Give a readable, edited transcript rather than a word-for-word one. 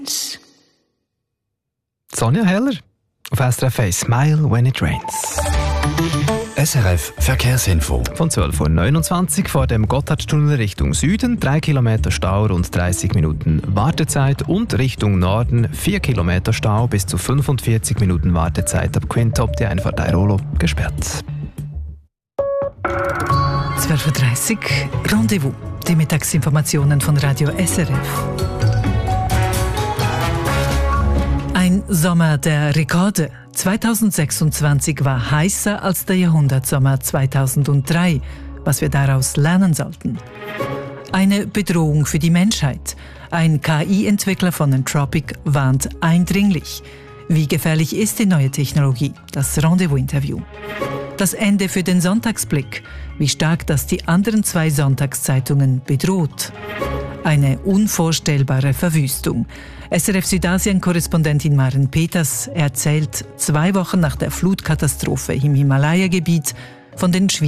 Sonja Heller auf SRF 1, Smile when it rains. SRF Verkehrsinfo. Von 12.29 Uhr vor dem Gotthardtunnel Richtung Süden, 3 Kilometer Stau, rund 30 Minuten Wartezeit, und Richtung Norden 4 Kilometer Stau, bis zu 45 Minuten Wartezeit ab Quintop, die Einfahrt Airolo gesperrt. 12.30 Uhr, Rendezvous, die Mittagsinformationen von Radio SRF. Ein Sommer der Rekorde. 2026 war heißer als der Jahrhundertsommer 2003, was wir daraus lernen sollten. Eine Bedrohung für die Menschheit. Ein KI-Entwickler von Anthropic warnt eindringlich. Wie gefährlich ist die neue Technologie? Das Rendezvous-Interview. Das Ende für den Sonntagsblick. Wie stark das die anderen 2 Sonntagszeitungen bedroht. Eine unvorstellbare Verwüstung. SRF Südasien-Korrespondentin Maren Peters erzählt 2 Wochen nach der Flutkatastrophe im Himalaya-Gebiet von den